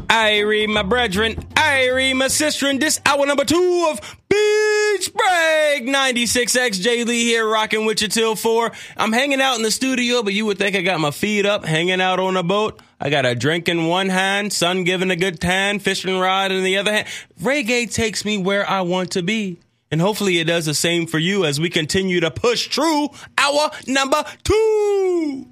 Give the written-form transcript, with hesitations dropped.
Irie, my brethren, Irie, my sister, and this hour number 2 of Beach Break 96X. Jay Lee here, rocking with you till 4. I'm hanging out in the studio, but you would think I got my feet up, hanging out on a boat. I got a drink in one hand, sun giving a good tan, fishing rod in the other hand. Reggae takes me where I want to be. And hopefully it does the same for you as we continue to push through hour number 2.